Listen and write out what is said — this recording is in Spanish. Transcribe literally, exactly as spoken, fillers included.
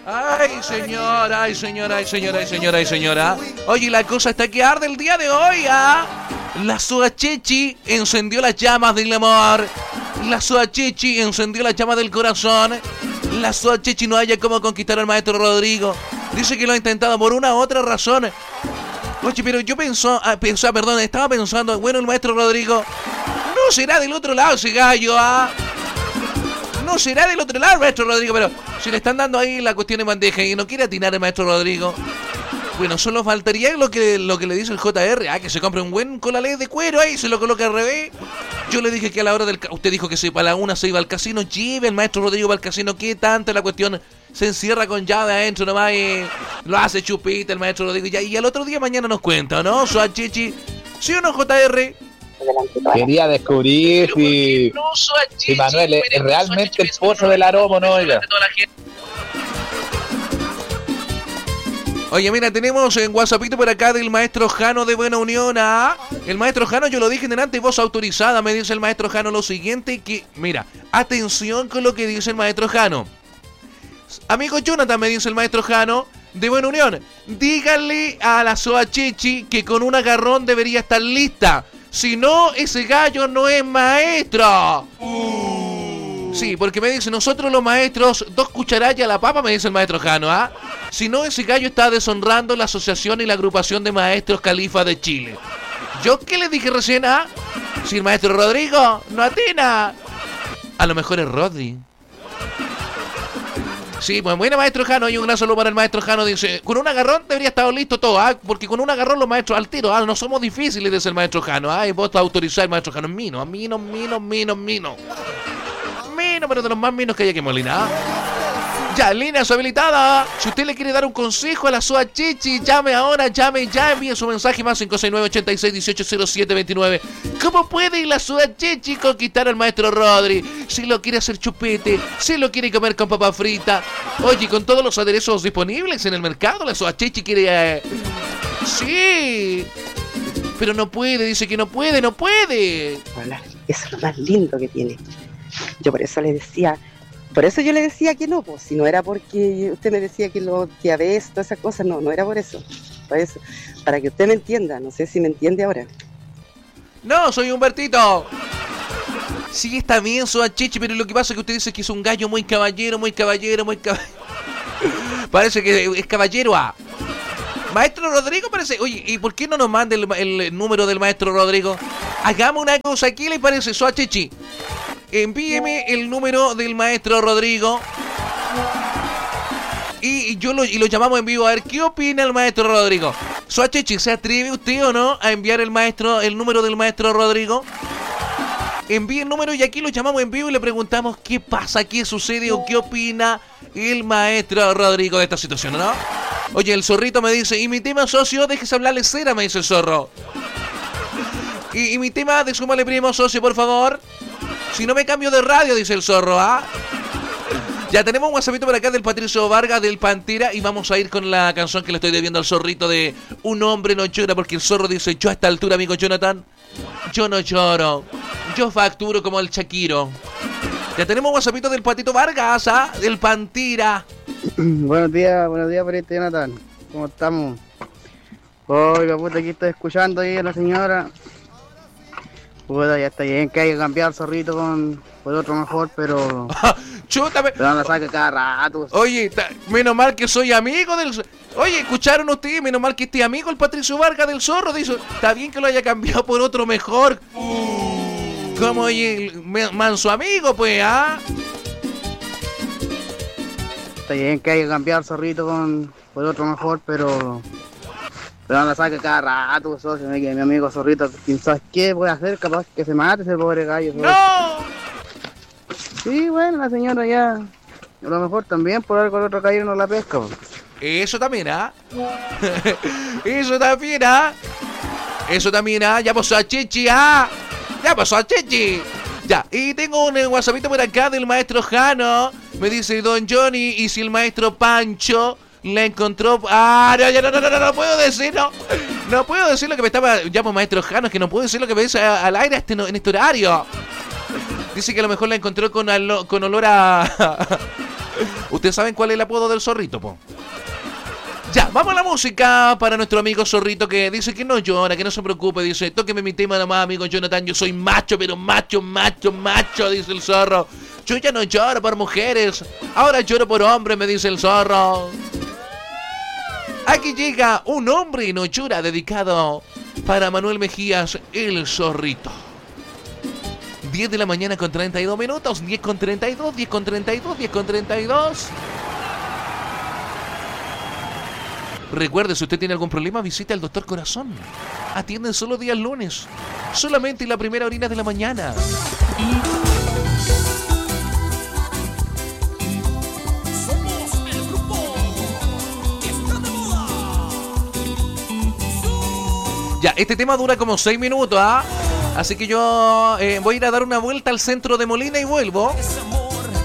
Ay, señora, ay, señora, ay, señora, ay, señora, ay, señora. Oye, la cosa está que arde el día de hoy, ¿ah? La Soachechi encendió las llamas del amor. La Soachechi encendió las llamas del corazón. La Soachechi no haya cómo conquistar al maestro Rodrigo. Dice que lo ha intentado por una u otra razón. Oye, pero yo pensó, ah, pensaba, perdón, estaba pensando, bueno, el maestro Rodrigo no será del otro lado ese gallo, ¿ah? No será del otro lado, maestro Rodrigo, pero si le están dando ahí la cuestión de bandeja y no quiere atinar el maestro Rodrigo, bueno, solo faltaría lo que, lo que le dice el J R, ah, que se compre un buen colalé de cuero ahí, se lo coloca al revés. Yo le dije que a la hora del... Usted dijo que si para la una se iba al casino, lleve el maestro Rodrigo para el casino, ¿qué tanta la cuestión? Se encierra con llave adentro nomás y lo hace chupita el maestro Rodrigo. Ya, y al otro día mañana nos cuenta, ¿no? Soachechi, ¿sí o no, J R? Quería descubrir si, si Manuel es, es realmente el pozo del aroma, ¿no? Oiga. Oye, mira, tenemos en WhatsAppito por acá del maestro Jano de Buena Unión. ¿Ah? El maestro Jano, yo lo dije delante, voz autorizada, me dice el maestro Jano lo siguiente, que, mira, atención con lo que dice el maestro Jano. Amigo Jonathan, me dice el maestro Jano de Buena Unión, díganle a la Soachechi que con un agarrón debería estar lista. Si no, ese gallo no es maestro. Uh. Sí, porque me dice, nosotros los maestros, dos cucharadas a la papa, me dice el maestro Jano, ¿ah? Si no, ese gallo está deshonrando la asociación y la agrupación de maestros califa de Chile. ¿Yo qué le dije recién, ah? Si el maestro Rodrigo no atina. A lo mejor es Rodri. Sí, pues bueno, maestro Jano, y un gran saludo para el maestro Jano. Dice, con un agarrón debería estar listo todo, ¿ah? Porque con un agarrón los maestros al tiro, ¿ah? No somos difíciles, dice el maestro Jano, ¿ah? Y vos te autorizás el maestro Jano. Mino, a mino, mino, mino, mino. Mino, pero de los más minos que hay aquí en Molina, ¿ah? Ya, líneas habilitadas. Si usted le quiere dar un consejo a la Soachechi, llame ahora, llame ya, envíe su mensaje más cinco seis nueve, ochenta y seis, dieciocho, cero siete, veintinueve. ¿Cómo puede la Soachechi conquistar al maestro Rodri? Si lo quiere hacer chupete, si lo quiere comer con papa frita. Oye, con todos los aderezos disponibles en el mercado, la Soachechi quiere... Eh... Sí, pero no puede, dice que no puede, no puede. Hola, eso es lo más lindo que tiene. Yo por eso le decía... Por eso yo le decía que no, pues, si no era porque usted me decía que lo que a veces, todas esas cosas, no, no era por eso, por eso, para que usted me entienda, no sé si me entiende ahora. No, soy Humbertito. Sí, está bien, Soachechi, pero lo que pasa es que usted dice que es un gallo muy caballero, muy caballero, muy caballero. Parece que es caballero, ah. Maestro Rodrigo parece... Oye, ¿y por qué no nos manda el, el número del maestro Rodrigo? Hagamos una cosa, ¿qué le parece, Soachechi? Envíeme el número del maestro Rodrigo y yo lo, y lo llamamos en vivo a ver qué opina el maestro Rodrigo. Soachechi, ¿se atreve usted o no a enviar el maestro el número del maestro Rodrigo? Envíe el número y aquí lo llamamos en vivo y le preguntamos qué pasa, qué sucede o qué opina el maestro Rodrigo de esta situación, ¿no? Oye, el zorrito me dice, y mi tema, socio, déjese hablarle cera, me dice el zorro. Y, y mi tema de súmale primo, socio, por favor. Si no me cambio de radio, dice el zorro, ¿ah? Ya tenemos un WhatsAppito por acá del Patricio Vargas del Pantera y vamos a ir con la canción que le estoy debiendo al zorrito de Un hombre no llora, porque el zorro dice, yo a esta altura, amigo Jonathan, yo no lloro, yo facturo como el Shakiro. Ya tenemos un WhatsAppito del Patito Vargas, ¿ah? Del Pantera. Buenos días, buenos días, Perito Jonathan. ¿Cómo estamos? Oiga, puta, aquí estoy escuchando ahí a la señora. Puta, ya está bien que hay que cambiar el zorrito con, por otro mejor, pero... ¡Chútame! Pero no la saque cada rato. Oye, ta, menos mal que soy amigo del... Oye, ¿escucharon ustedes? Menos mal que este amigo, el Patricio Vargas del Zorro, dice, está bien que lo haya cambiado por otro mejor. Uh. Como, oye, manso amigo, pues, ¿ah? Está bien que hay que cambiar el zorrito con, por otro mejor, pero... Pero no la saque cada rato, socio, que mi amigo zorrito, ¿quién sabe qué puede hacer? Capaz que se mate ese pobre gallo. ¿Sabes? ¡No! Sí, bueno, la señora ya, a lo mejor también por algo el otro gallo no la pesca. Pues. Eso también, ¿ah? Eso también, ¿ah? Eso también, ¿ah? Ya pasó a Chichi, ¿ah? Ya pasó a Chichi. Ya, y tengo un WhatsAppito por acá del maestro Jano. Me dice Don Johnny, y si el maestro Pancho... la encontró... Ah, no, no, no, no, no, no puedo decir, no. No puedo decir lo que me estaba... Llamo maestro Jano, es que no puedo decir lo que me dice al aire este, en este horario. Dice que a lo mejor la encontró con, alo, con olor a... ¿Ustedes saben cuál es el apodo del zorrito, po? Ya, vamos a la música para nuestro amigo Zorrito que dice que no llora, que no se preocupe. Dice, tóqueme mi tema nomás, amigo Jonathan. Yo soy macho, pero macho, macho, macho, dice el zorro. Yo ya no lloro por mujeres, ahora lloro por hombres, me dice el zorro. Aquí llega un hombre y no llora, dedicado para Manuel Mejías, el Zorrito. diez de la mañana con treinta y dos minutos, diez con treinta y dos, diez con treinta y dos, diez con treinta y dos. Recuerde, si usted tiene algún problema, visite al doctor Corazón. Atienden solo días lunes, solamente en la primera orina de la mañana. Somos el grupo que está de moda. Ya, este tema dura como seis minutos, ¿ah? Así que yo eh, voy a ir a dar una vuelta al centro de Molina y vuelvo.